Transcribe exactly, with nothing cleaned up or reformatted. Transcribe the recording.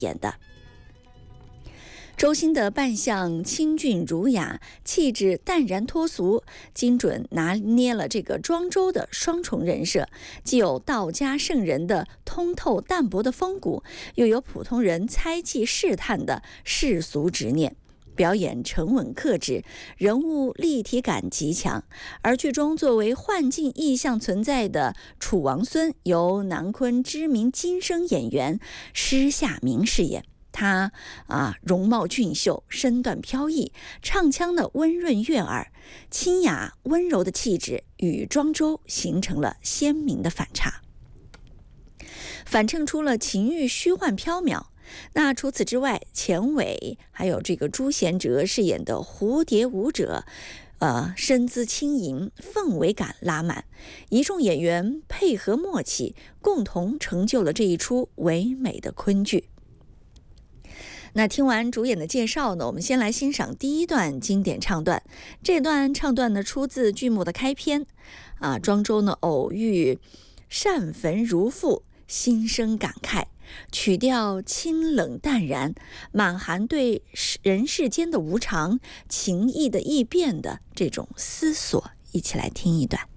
演的。周星的扮相清俊儒雅，气质淡然脱俗，精准拿捏了这个庄周的双重人设，既有道家圣人的通透淡泊的风骨，又有普通人猜忌试探的世俗执念。表演沉稳克制，人物立体感极强。而剧中作为幻境意象存在的楚王孙，由南昆知名金声演员施夏明饰演。他啊，容貌俊秀，身段飘逸，唱腔的温润悦耳，清雅温柔的气质与庄周形成了鲜明的反差，反衬出了情欲虚幻缥缈。那除此之外，钱伟还有这个朱贤哲饰演的蝴蝶舞者，呃，身姿轻盈，氛围感拉满，一众演员配合默契，共同成就了这一出唯美的昆剧。那听完主演的介绍呢，我们先来欣赏第一段经典唱段。这段唱段呢，出自剧目的开篇啊，庄周呢偶遇善坟如父，心生感慨，曲调清冷淡然，满含对人世间的无常、情义的异变的这种思索。一起来听一段。